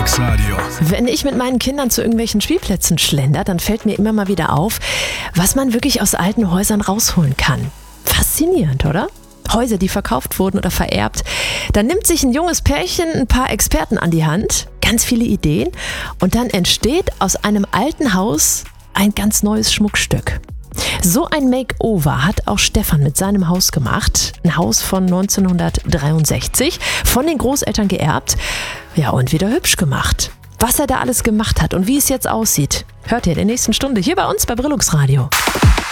Brillux Radio. Wenn ich mit meinen Kindern zu irgendwelchen Spielplätzen schlender, dann fällt mir immer mal wieder auf, was man wirklich aus alten Häusern rausholen kann. Faszinierend, oder? Häuser, die verkauft wurden oder vererbt. Dann nimmt sich ein junges Pärchen ein paar Experten an die Hand, ganz viele Ideen und dann entsteht aus einem alten Haus ein ganz neues Schmuckstück. So ein Makeover hat auch Stefan mit seinem Haus gemacht. Ein Haus von 1963, von den Großeltern geerbt. Ja, und wieder hübsch gemacht. Was er da alles gemacht hat und wie es jetzt aussieht, hört ihr in der nächsten Stunde hier bei uns bei Brillux Radio.